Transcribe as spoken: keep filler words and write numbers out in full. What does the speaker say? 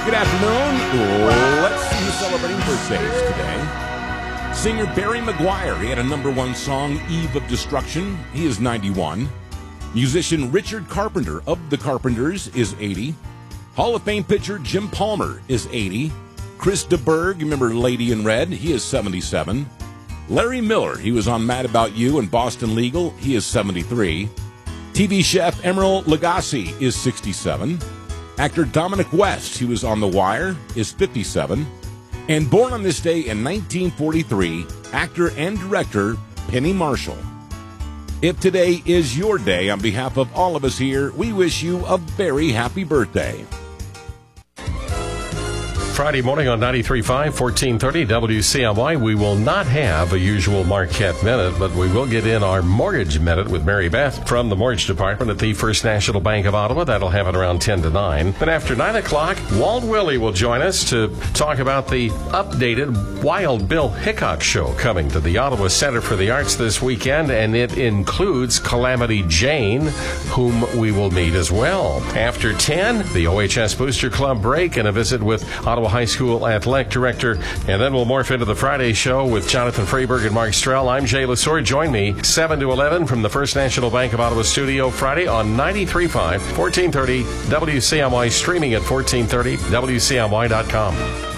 Good afternoon. Let's see who's celebrating birthdays today. Singer Barry McGuire, he had a number one song, Eve of Destruction. He is ninety-one. Musician Richard Carpenter of the Carpenters is eighty. Hall of Fame pitcher Jim Palmer is eighty. Chris DeBerg, remember Lady in Red, he is seventy-seven. Larry Miller, he was on Mad About You and Boston Legal, he is seventy-three. T V chef Emeril Lagasse is sixty-seven. Actor Dominic West, he was on The Wire, is fifty-seven. And born on this day in nineteen forty-three, actor and director Penny Marshall. If today is your day, on behalf of all of us here, we wish you a very happy birthday. Friday morning on ninety-three point five, fourteen thirty W C M Y. We will not have a usual Marquette Minute, but we will get in our Mortgage Minute with Mary Beth from the Mortgage Department at the First National Bank of Ottawa. That'll happen around ten to nine. Then after nine o'clock, Walt Willey will join us to talk about the updated Wild Bill Hickok Show coming to the Ottawa Center for the Arts this weekend, and it includes Calamity Jane, whom we will meet as well. After ten, the O H S Booster Club break and a visit with Ottawa High School Athletic Director, and then we'll morph into the Friday show with Jonathan Freeberg and Mark Strell. I'm Jay Lesore. Join me seven to eleven from the First National Bank of Ottawa studio Friday on ninety-three point five, fourteen thirty W C M Y, streaming at fourteen thirty W C M Y dot com.